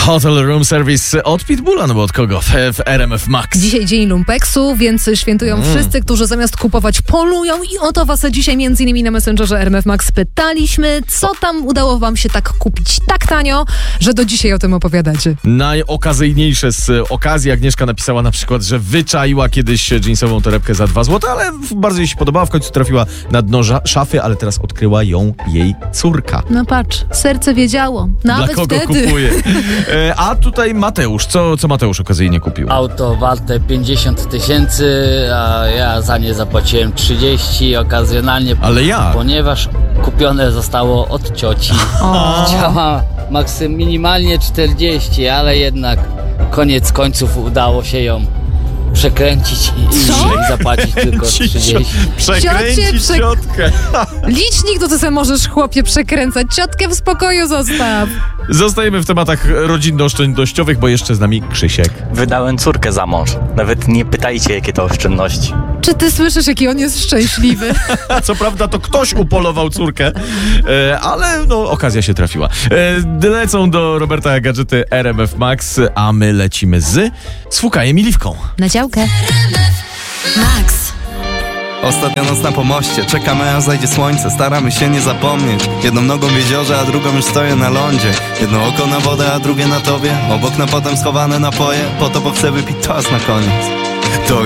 Hotel Room Service od Pitbulla, no bo od kogo? W RMF Max. Dzisiaj dzień lumpeksu, więc świętują wszyscy, którzy zamiast kupować polują i o to was dzisiaj między innymi na Messengerze RMF Max pytaliśmy, co tam udało wam się tak kupić tak tanio, że do dzisiaj o tym opowiadacie. Najokazyjniejsze z okazji. Agnieszka napisała na przykład, że wyczaiła kiedyś jeansową torebkę za 2 zł, ale bardzo jej się podobała, w końcu trafiła na dno szafy, ale teraz odkryła ją jej córka. No patrz, serce wiedziało. Nawet Dla kogo wtedy. kupuje? A tutaj Mateusz. Co Mateusz okazyjnie kupił? Auto warte 50 000, a ja za nie zapłaciłem 30 okazjonalnie. Ale jak? Ponieważ kupione zostało od cioci. Chciała minimalnie 40, ale jednak koniec końców udało się ją przekręcić i zapłacić tylko 30. Przekręcić Ciocie, ciotkę. Licznik to ty sobie możesz, chłopie, przekręcać. Ciotkę w spokoju zostaw. Zostajemy w tematach rodzinno-oszczędnościowych, bo jeszcze z nami Krzysiek. Wydałem córkę za mąż. Nawet nie pytajcie, jakie to oszczędności. Czy ty słyszysz, jaki on jest szczęśliwy? Co prawda to ktoś upolował córkę, ale no okazja się trafiła. Lecą do Roberta gadżety RMF Max, a my lecimy z Fukajem i Liwką. Na działkę. Max. Ostatnia noc na pomoście, czekamy aż zajdzie słońce. Staramy się nie zapomnieć. Jedną nogą w jeziorze, a drugą już stoję na lądzie. Jedno oko na wodę, a drugie na tobie. Obok na potem schowane napoje. Po to, bo chcę wypić toast na koniec. To